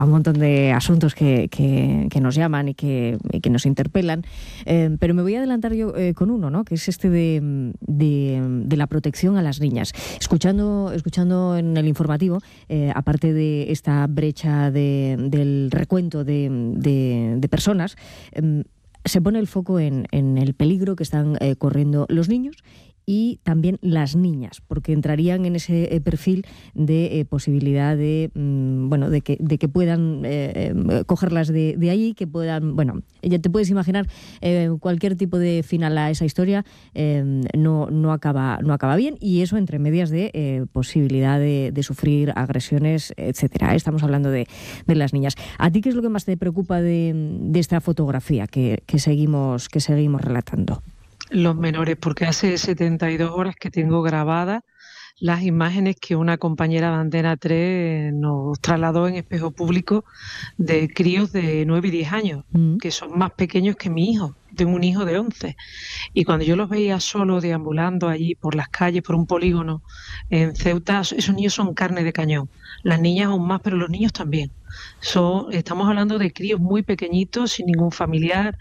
a un montón de asuntos que nos llaman y que nos interpelan, pero me voy a adelantar yo con uno, ¿no? Que es este de la protección a las niñas. Escuchando en el informativo, aparte de esta brecha del recuento de personas, se pone el foco en el peligro que están corriendo los niños y también las niñas, porque entrarían en ese perfil de posibilidad de que puedan cogerlas de ahí, que puedan, ya te puedes imaginar, cualquier tipo de final a esa historia no acaba bien, y eso entre medias de posibilidad de sufrir agresiones, etcétera. Estamos hablando de las niñas. ¿A ti qué es lo que más te preocupa de esta fotografía que seguimos relatando? Los menores, porque hace 72 horas que tengo grabadas las imágenes que una compañera de Antena 3 nos trasladó en espejo público de críos de 9 y 10 años, que son más pequeños que mi hijo. Tengo un hijo de 11. Y cuando yo los veía solos deambulando allí por las calles, por un polígono en Ceuta, esos niños son carne de cañón. Las niñas aún más, pero los niños también. Estamos hablando de críos muy pequeñitos, sin ningún familiar,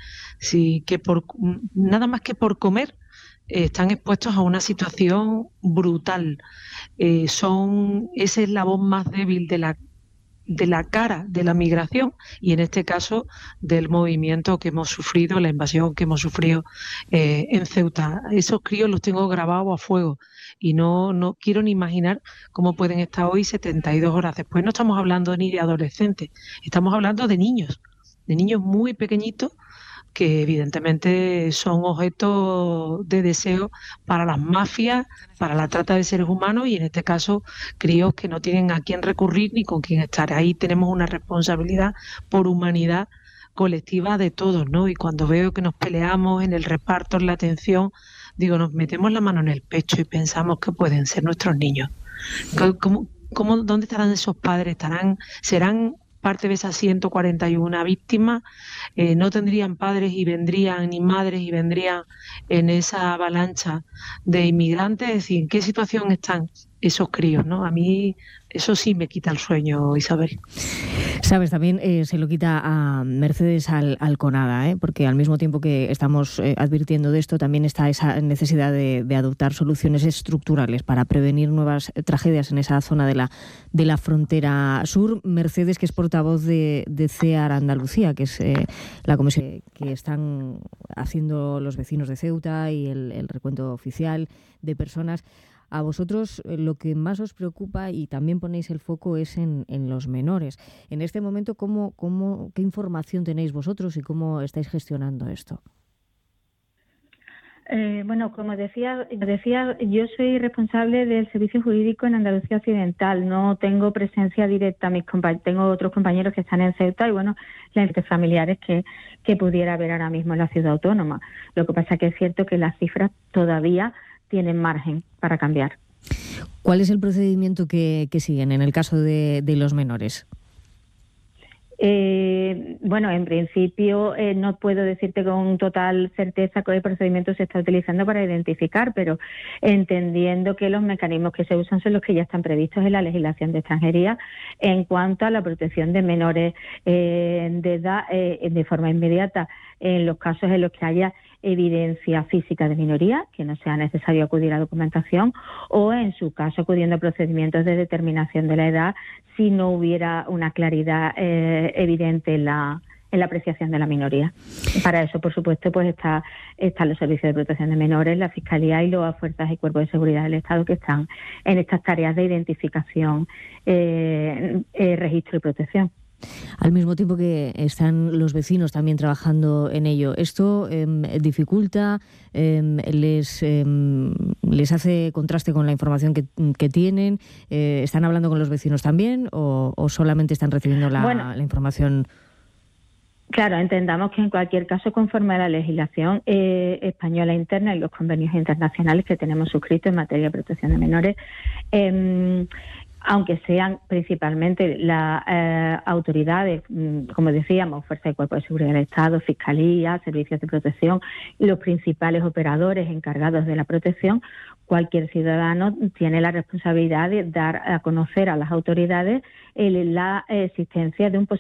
nada más que por comer están expuestos a una situación brutal. Son ese eslabón más débil de la cara de la migración, y en este caso del movimiento que hemos sufrido, la invasión que hemos sufrido en Ceuta. Esos críos los tengo grabados a fuego y no quiero ni imaginar cómo pueden estar hoy 72 horas después. No estamos hablando ni de adolescentes, estamos hablando de niños muy pequeñitos que evidentemente son objeto de deseo para las mafias, para la trata de seres humanos, y en este caso críos que no tienen a quién recurrir ni con quién estar. Ahí tenemos una responsabilidad por humanidad colectiva de todos, ¿no? Y cuando veo que nos peleamos en el reparto, en la atención, digo, nos metemos la mano en el pecho y pensamos que pueden ser nuestros niños. ¿Dónde estarán esos padres? ¿Serán parte de esas 141 víctimas? No tendrían padres y vendrían, ni madres y vendrían en esa avalancha de inmigrantes. Es decir, ¿en qué situación están esos críos, ¿no? A mí eso sí me quita el sueño, Isabel. Sabes, también se lo quita a Mercedes Alconada, porque al mismo tiempo que estamos advirtiendo de esto, también está esa necesidad de adoptar soluciones estructurales para prevenir nuevas tragedias en esa zona de la frontera sur. Mercedes, que es portavoz de CEAR Andalucía, que es la comisión que están haciendo los vecinos de Ceuta y el recuento oficial de personas. A vosotros lo que más os preocupa, y también ponéis el foco, es en los menores. En este momento, ¿qué información tenéis vosotros y cómo estáis gestionando esto? Como decía, yo soy responsable del servicio jurídico en Andalucía Occidental. No tengo presencia directa. Tengo otros compañeros que están en Ceuta y, las familiares que pudiera haber ahora mismo en la ciudad autónoma. Lo que pasa es que es cierto que las cifras todavía tienen margen para cambiar. ¿Cuál es el procedimiento que siguen en el caso de los menores? En principio no puedo decirte con total certeza qué procedimiento se está utilizando para identificar, pero entendiendo que los mecanismos que se usan son los que ya están previstos en la legislación de extranjería en cuanto a la protección de menores de edad de forma inmediata en los casos en los que haya evidencia física de minoría, que no sea necesario acudir a documentación, o en su caso acudiendo a procedimientos de determinación de la edad si no hubiera una claridad evidente en la apreciación de la minoría. Para eso, por supuesto, están los servicios de protección de menores, la Fiscalía y las fuerzas y cuerpos de seguridad del Estado que están en estas tareas de identificación, registro y protección. Al mismo tiempo que están los vecinos también trabajando en ello, ¿esto dificulta, les hace contraste con la información que tienen? ¿Están hablando con los vecinos también o solamente están recibiendo la información? Claro, entendamos que en cualquier caso, conforme a la legislación española interna y los convenios internacionales que tenemos suscritos en materia de protección de menores, aunque sean principalmente las autoridades, como decíamos, Fuerza y Cuerpo de Seguridad del Estado, Fiscalía, Servicios de Protección, y los principales operadores encargados de la protección, cualquier ciudadano tiene la responsabilidad de dar a conocer a las autoridades la existencia de un